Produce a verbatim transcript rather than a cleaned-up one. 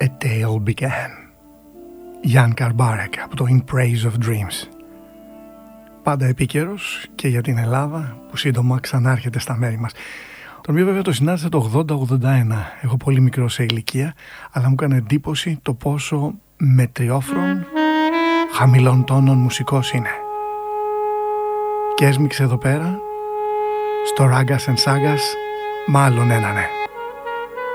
A Tale Began. Jan Garbarek από το In Praise of Dreams. Πάντα επίκαιρος και για την Ελλάδα που σύντομα ξανάρχεται στα μέρη μας. Τον οποίο βέβαια το συνάντησα το ογδόντα ογδόντα ένα. Έχω πολύ μικρό σε ηλικία, αλλά μου έκανε εντύπωση το πόσο μετριόφρον, χαμηλών τόνων μουσικός είναι. Και έσμιξε εδώ πέρα, στο Ragas and Sagas, μάλλον ένα ναι.